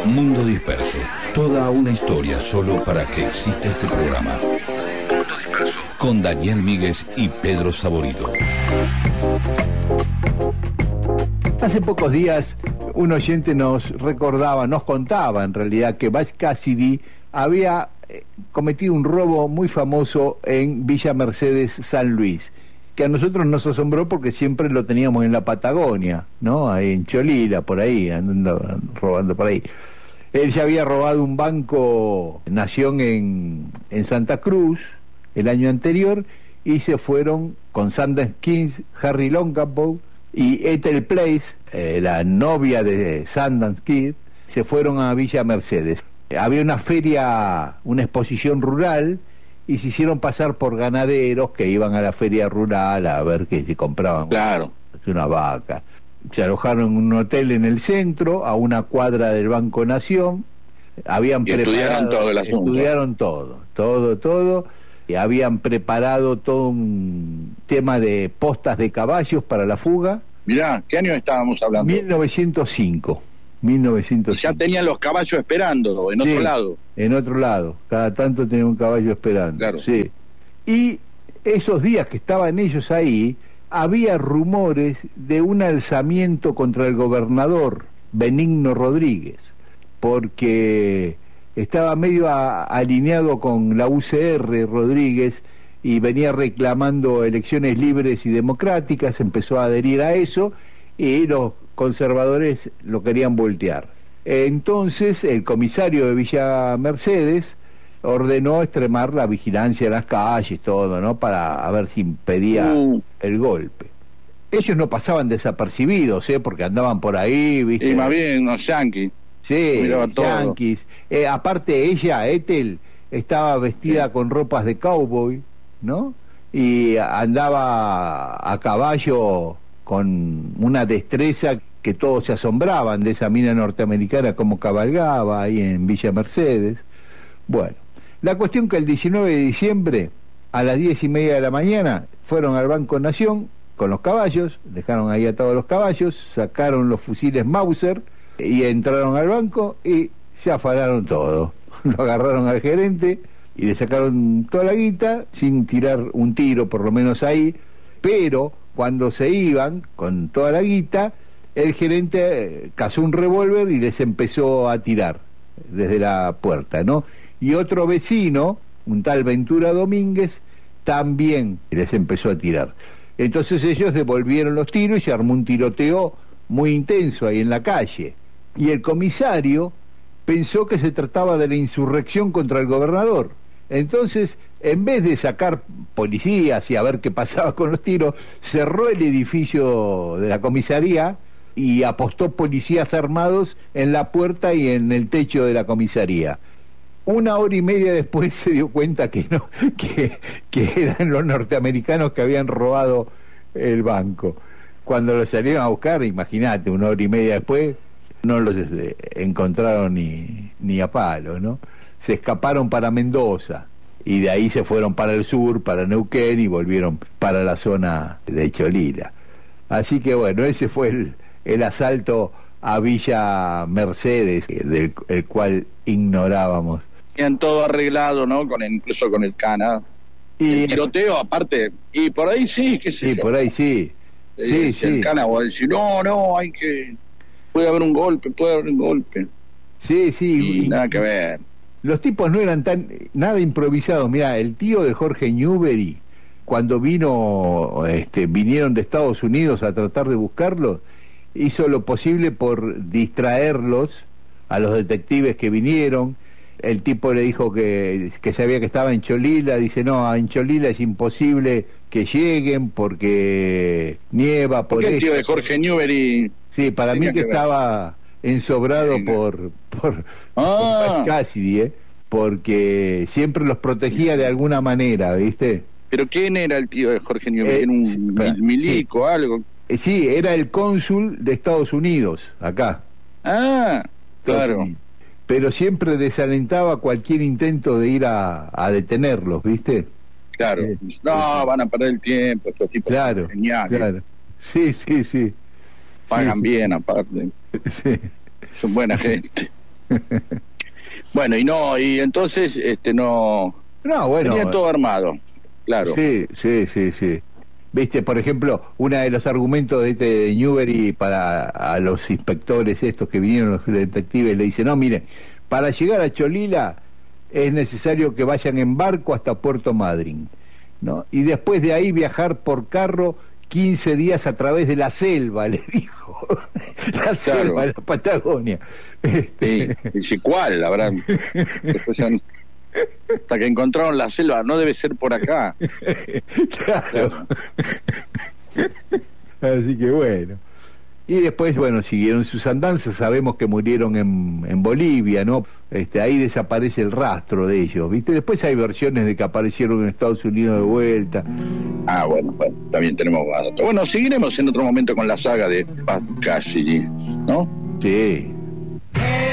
Mundo Disperso. Toda una historia solo para que exista este programa. Mundo Disperso. Con Daniel Míguez y Pedro Saborido. Hace pocos días un oyente nos contaba en realidad que Butch Cassidy había cometido un robo muy famoso en Villa Mercedes, San Luis, que a nosotros nos asombró porque siempre lo teníamos en la Patagonia, ¿no? Ahí en Cholila, por ahí, andando robando por ahí. Él ya había robado un banco Nación en Santa Cruz el año anterior y se fueron con Sundance Kings, Harry Longcampo y Ethel Place, la novia de Sundance Kid, se fueron a Villa Mercedes. Había una feria, una exposición rural, y se hicieron pasar por ganaderos que iban a la feria rural a ver que se compraban una vaca. Se alojaron en un hotel en el centro, a una cuadra del Banco Nación. Estudiaron todo el asunto. Estudiaron todo. Y habían preparado todo un tema de postas de caballos para la fuga. Mirá, ¿qué año estábamos hablando? 1905. Y ya tenían los caballos esperando, en otro lado. En otro lado, cada tanto tenía un caballo esperando. Claro. Sí. Y esos días que estaban ellos ahí, había rumores de un alzamiento contra el gobernador Benigno Rodríguez, porque estaba medio alineado con la UCR Rodríguez y venía reclamando elecciones libres y democráticas, empezó a adherir a eso y los conservadores lo querían voltear. Entonces el comisario de Villa Mercedes ordenó extremar la vigilancia en las calles, todo, ¿no? Para ver si impedía el golpe. Ellos no pasaban desapercibidos, porque andaban por ahí, ¿viste? Y más bien los yanquis. Sí, los yanquis. Aparte ella, Ethel, estaba vestida con ropas de cowboy, ¿no? Y andaba a caballo con una destreza que todos se asombraban de esa mina norteamericana como cabalgaba ahí en Villa Mercedes. Bueno, la cuestión que el 19 de diciembre a las 10:30 de la mañana fueron al Banco Nación con los caballos, dejaron ahí atados los caballos, sacaron los fusiles Mauser y entraron al banco y se afanaron todo. Lo agarraron al gerente y le sacaron toda la guita sin tirar un tiro, por lo menos ahí, pero cuando se iban con toda la guita, el gerente cazó un revólver y les empezó a tirar desde la puerta, ¿no? Y otro vecino, un tal Ventura Domínguez, también les empezó a tirar. Entonces ellos devolvieron los tiros y se armó un tiroteo muy intenso ahí en la calle. Y el comisario pensó que se trataba de la insurrección contra el gobernador. Entonces, en vez de sacar policías y a ver qué pasaba con los tiros, cerró el edificio de la comisaría y apostó policías armados en la puerta y en el techo de la comisaría. 1 hora y media después se dio cuenta que no, que eran los norteamericanos que habían robado el banco. Cuando lo salieron a buscar, imagínate, 1 hora y media después, no los encontraron ni a palo, ¿no? Se escaparon para Mendoza y de ahí se fueron para el sur, para Neuquén, y volvieron para la zona de Cholila. Así que bueno, ese fue el asalto a Villa Mercedes, del el cual ignorábamos. Tenían todo arreglado, ¿no? Incluso con el cana. Y el tiroteo, aparte, y por ahí sí, qué sé yo. Por ahí sí. Sí. El cana va a decir, no, puede haber un golpe. Sí. Y nada que ver. Los tipos no eran nada improvisados. Mirá, el tío de Jorge Newbery, cuando vinieron de Estados Unidos a tratar de buscarlos, hizo lo posible por distraerlos a los detectives que vinieron. El tipo le dijo que sabía que estaba en Cholila. Dice, no, en Cholila es imposible que lleguen porque nieva. ¿Por qué el tío de Jorge Newbery? Sí, para mí que estaba ensobrado por Cassidy, porque siempre los protegía de alguna manera, ¿viste? ¿Pero quién era el tío de Jorge Newbery? ¿Era un milico, algo? Sí, era el cónsul de Estados Unidos, acá. Ah, claro. Pero siempre desalentaba cualquier intento de ir a detenerlos, ¿viste? Claro. No, van a perder el tiempo, estos tipos son geniales. Claro. Sí. Pagan bien, aparte. Sí. Son buena gente. Bueno, y entonces no bueno, tenía todo armado, claro. Sí. Viste, por ejemplo, uno de los argumentos de Newbery para a los inspectores estos que vinieron, los detectives, le dicen, no, miren, para llegar a Cholila es necesario que vayan en barco hasta Puerto Madryn, ¿no? Y después de ahí viajar por carro 15 días a través de la selva, le dijo. La selva de la Patagonia. Sí, dice, ¿cuál? Habrán... Después hasta que encontraron la selva, no debe ser por acá. Claro. Así que bueno. Y después, bueno, siguieron sus andanzas. Sabemos que murieron en Bolivia, ¿no? Ahí desaparece el rastro de ellos, ¿viste? Después hay versiones de que aparecieron en Estados Unidos de vuelta. Bueno, también tenemos más datos. Bueno, seguiremos en otro momento con la saga de Bud Cassidy, ¿no? Sí.